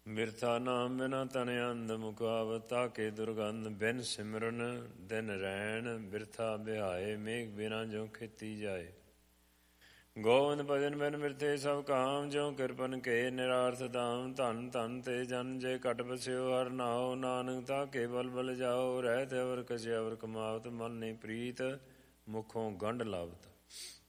ਬਿਰਥਾ ਨਾਮ ਬਿਨਾ ਤਨ ਅੰਧ ਮੁਕਾਵਤ, ਤਾਕੇ ਦੁਰਗੰਧ ਬਿਨ ਸਿਮਰਨ ਦਿਨ ਰੈਣ, ਬਿਰਥਾ ਬਿਹਾਏ ਮੇਘ ਬਿਨਾ ਜੋ ਖੇਤੀ ਜਾਏ। ਗੋਵਿੰਦ ਭਜਨ ਬਿਨ ਬਿਰਥੇ ਸਭ ਕਾਮ, ਜੋ ਕਿਰਪਨ ਕੇ ਨਿਰਾਰਥ ਦਾਮ। ਧਨ ਧਨ ਤੇ ਜਨ ਜੇ ਘਟ ਬਸਿਓ, ਹਰ ਨਾਉ ਨਾਨਕ ਤਾਕੇ ਬਲ ਬਲ ਜਾਓ। ਰਹਿਤ ਅਵਰ ਕਛ ਅਵਰ ਕਮਾਵਤ, ਮਨ ਨਹੀਂ ਪ੍ਰੀਤ ਮੁਖੋਂ ਗੰਢ ਲਾਵਤ।